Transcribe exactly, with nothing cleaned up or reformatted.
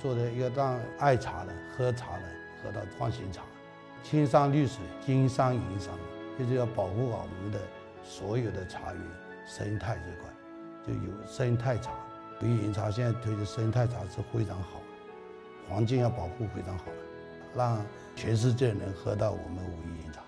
做的一个让爱茶的、喝茶的喝到放心茶。青山绿水，金山银山，就是要保护好我们的所有的茶园生态这块，就有生态茶。武夷岩茶现在推的生态茶是非常好的，环境要保护非常好的，让全世界人喝到我们武夷岩茶。